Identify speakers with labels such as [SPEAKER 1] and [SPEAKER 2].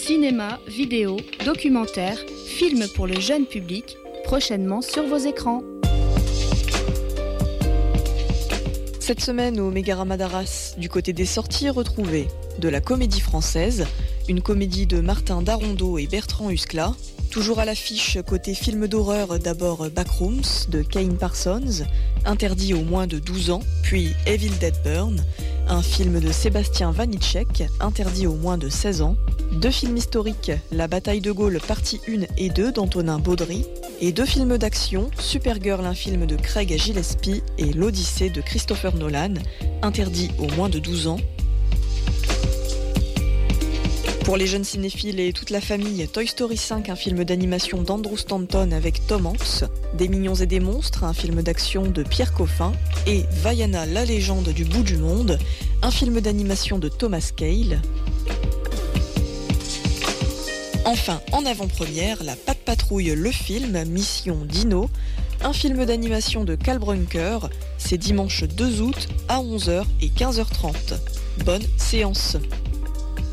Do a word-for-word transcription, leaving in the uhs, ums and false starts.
[SPEAKER 1] Cinéma, vidéo, documentaire, films pour le jeune public, prochainement sur vos écrans.
[SPEAKER 2] Cette semaine au Mégarama d'Arras, du côté des sorties retrouvées, de la comédie française, une comédie de Martin Darondeau et Bertrand Huskla. Toujours à l'affiche côté film d'horreur, d'abord Backrooms de Kane Parsons, interdit aux moins de douze ans, puis Evil Dead Burn, un film de Sébastien Vanitschek, interdit aux moins de seize ans. Deux films historiques, La bataille de Gaulle partie un et deux d'Antonin Baudry, et deux films d'action, Supergirl, un film de Craig Gillespie, et L'Odyssée de Christopher Nolan, interdit aux moins de douze ans. Pour les jeunes cinéphiles et toute la famille, Toy Story cinq, un film d'animation d'Andrew Stanton avec Tom Hanks, Des mignons et des monstres, un film d'action de Pierre Coffin, et Vaiana, la légende du bout du monde, un film d'animation de Thomas Cale. Enfin, en avant-première, La Patte Patrouille, le film, Mission Dino, un film d'animation de Carl Brunker, c'est dimanche deux août à onze heures et quinze heures trente. Bonne séance.